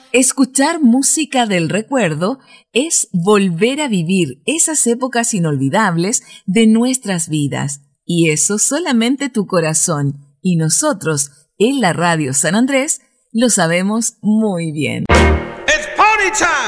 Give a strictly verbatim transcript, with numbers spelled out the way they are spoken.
Escuchar música del recuerdo es volver a vivir esas épocas inolvidables de nuestras vidas. Y eso solamente tu corazón y nosotros en la Radio San Andrés lo sabemos muy bien. It's party time.